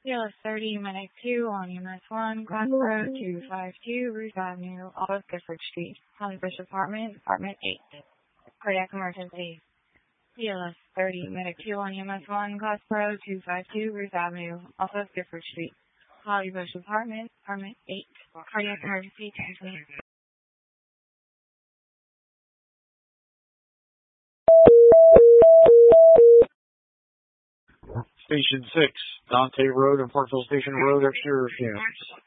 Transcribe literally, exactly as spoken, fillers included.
Yes, thirty minute two on U M S one, Grand Road two five two, Ruth Avenue, off of Gifford Street, Hollybush Apartment, Apartment eight. Cardiac emergency. C L S thirty minute two on U M S one, Glass Road two five two, Ruth Avenue, off of Gifford Street, Hollybush Apartment, Apartment eight. Cardiac emergency, transmit. Station six, Dante Road and Parkville Station Road, exterior camp.